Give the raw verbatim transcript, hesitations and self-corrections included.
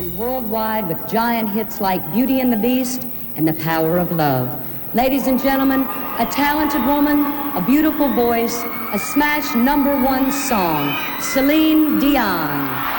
and worldwide with giant hits like Beauty and the Beast and The Power of Love. Ladies and gentlemen, a talented woman, a beautiful voice, a smash number one song, Celine Dion.